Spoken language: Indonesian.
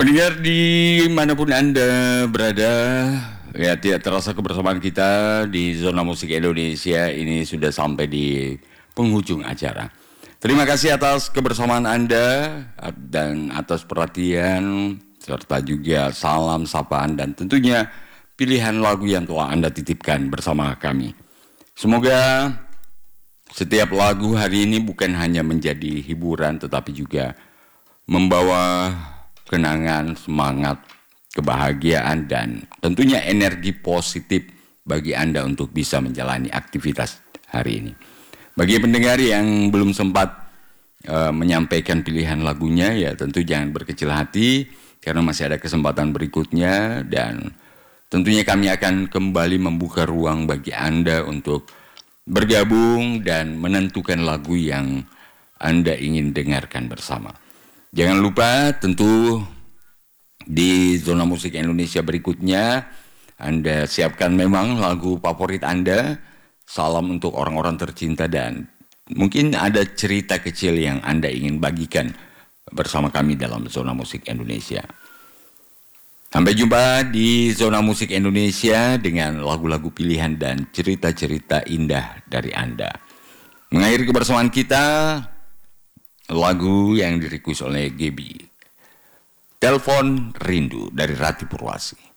Pendengar dimanapun Anda berada, ya tidak terasa kebersamaan kita di Zona Musik Indonesia ini sudah sampai di penghujung acara. Terima kasih atas kebersamaan Anda dan atas perhatian serta juga salam sapaan dan tentunya pilihan lagu yang telah Anda titipkan bersama kami. Semoga setiap lagu hari ini bukan hanya menjadi hiburan tetapi juga membawa kenangan, semangat, kebahagiaan, dan tentunya energi positif bagi Anda untuk bisa menjalani aktivitas hari ini. Bagi pendengar yang belum sempat menyampaikan pilihan lagunya, ya tentu jangan berkecil hati karena masih ada kesempatan berikutnya dan tentunya kami akan kembali membuka ruang bagi Anda untuk bergabung dan menentukan lagu yang Anda ingin dengarkan bersama. Jangan lupa tentu di Zona Musik Indonesia berikutnya Anda siapkan memang lagu favorit Anda, salam untuk orang-orang tercinta dan mungkin ada cerita kecil yang Anda ingin bagikan bersama kami dalam Zona Musik Indonesia. Sampai jumpa di Zona Musik Indonesia dengan lagu-lagu pilihan dan cerita-cerita indah dari Anda. Mengakhiri kebersamaan kita, lagu yang direquest oleh Gebi, Telepon Rindu dari Rati Purwasi.